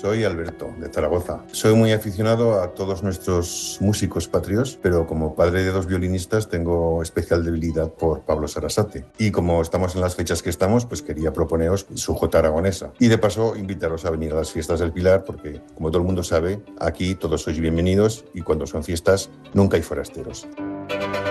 soy Alberto, de Zaragoza. Soy muy aficionado a todos nuestros músicos patrios, pero como padre de 2 violinistas tengo especial debilidad por Pablo Sarasate. Y como estamos en las fechas que estamos, pues quería proponeros su jota aragonesa. Y de paso, invitaros a venir a las fiestas del Pilar, porque como todo el mundo sabe, aquí todos sois bienvenidos y cuando son fiestas nunca hay forasteros.